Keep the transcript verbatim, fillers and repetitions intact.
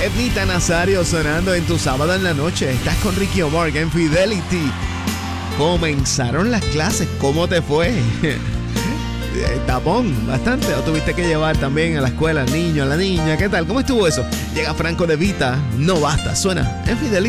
Ednita Nazario sonando en tu sábado en la noche. Estás con Ricky Omar en Fidelity. Comenzaron las clases. ¿Cómo te fue? Tapón, bastante. ¿O tuviste que llevar también a la escuela al niño, a la niña? ¿Qué tal? ¿Cómo estuvo eso? Llega Franco De Vita. No basta. Suena en Fidelity.